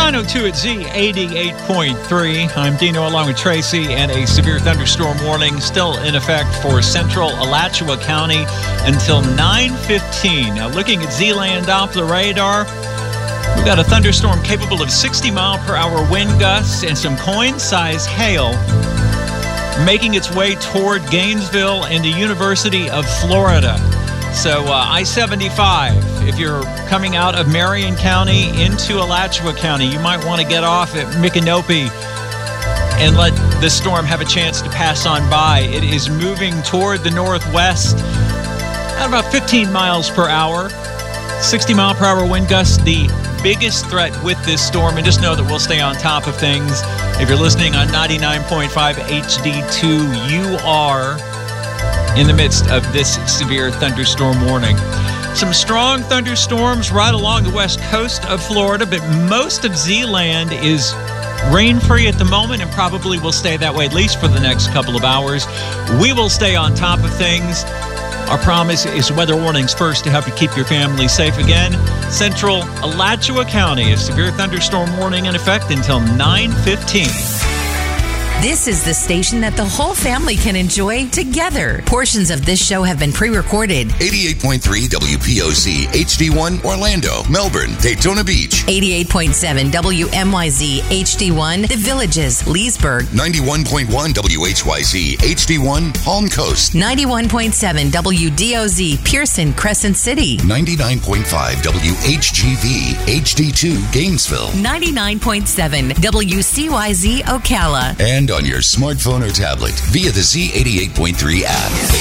902 at Z88.3. I'm Dino along with Tracy, and a severe thunderstorm warning still in effect for central Alachua County until 9:15. Now, looking at Z-Land Doppler radar, we've got a thunderstorm capable of 60-mile-per-hour wind gusts and some coin-size hail making its way toward Gainesville and the University of Florida. So I-75, if you're coming out of Marion County into Alachua County, you might want to get off at Micanopy and let the storm have a chance to pass on by. It is moving toward the northwest at about 15 miles per hour. 60-mile-per-hour wind gusts, the biggest threat with this storm, and just know that we'll stay on top of things. If you're listening on 99.5 HD2, you are in the midst of this severe thunderstorm warning. Some strong thunderstorms right along the west coast of Florida, but most of Z-Land is rain-free at the moment and probably will stay that way at least for the next couple of hours. We will stay on top of things. Our promise is weather warnings first to help you keep your family safe. Again, central Alachua County, a severe thunderstorm warning in effect until 9:15. This is the station that the whole family can enjoy together. Portions of this show have been pre-recorded. 88.3 WPOC, HD1, Orlando, Melbourne, Daytona Beach. 88.7 WMYZ, HD1, The Villages, Leesburg. 91.1 WHYZ, HD1, Palm Coast. 91.7 WDOZ, Pearson, Crescent City. 99.5 WHGV, HD2, Gainesville. 99.7 WCYZ, Ocala. And on your smartphone or tablet via the Z88.3 app.